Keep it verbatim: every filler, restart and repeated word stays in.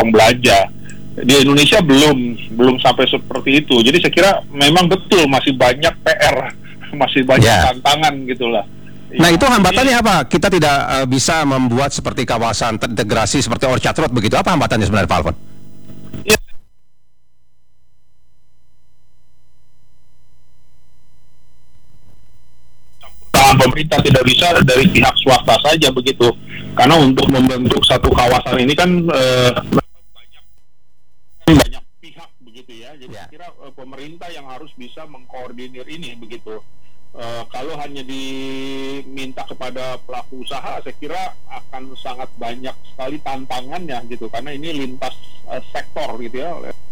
mendorong belanja. Di Indonesia belum belum sampai seperti itu. Jadi saya kira memang betul masih banyak P R, masih banyak yeah. tantangan gitulah. Nah Ya, itu hambatannya ini, apa? Kita tidak uh, bisa membuat seperti kawasan terintegrasi seperti Orchard Road begitu. Apa hambatannya sebenarnya, Pak Alfon? ya, tangan pemerintah, tidak bisa dari pihak swasta saja begitu. Karena untuk membentuk satu kawasan ini kan eh, banyak banyak pihak begitu ya. Jadi Ya. saya kira eh, pemerintah yang harus bisa mengkoordinir ini begitu. Eh, kalau hanya diminta kepada pelaku usaha, saya kira akan sangat banyak sekali tantangannya gitu. Karena ini lintas eh, sektor gitu ya.